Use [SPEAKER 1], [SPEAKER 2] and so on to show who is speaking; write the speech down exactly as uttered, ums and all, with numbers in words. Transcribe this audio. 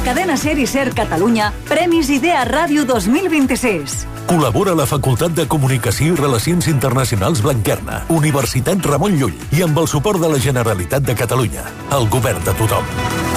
[SPEAKER 1] Cadena Ser i Ser Catalunya, Premis Idea Ràdio dos mil vint-i-sis.
[SPEAKER 2] Col·labora la Facultat de Comunicació i Relacions Internacionals Blanquerna, Universitat Ramon Llull i amb el suport de la Generalitat de Catalunya. El govern de tothom.